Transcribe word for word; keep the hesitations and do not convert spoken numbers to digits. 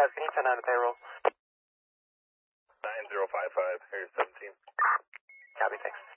five, can you send out a payroll? nine zero five five, here's seventeen. Copy, thanks.